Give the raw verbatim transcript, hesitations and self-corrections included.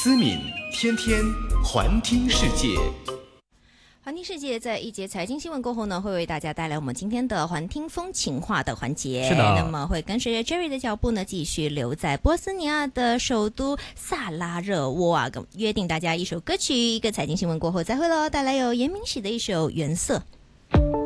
思敏，天天环听世界。 环听世界在一节财经新闻过后呢，会为大家带来我们今天的环听风情话的环节。 是的， 那么会跟随着 Jerry 的脚步呢，继续留在波斯尼亚的首都萨拉热窝啊，约定大家一首歌曲，一个财经新闻过后再会喽，带来有严明喜的一首《原色》。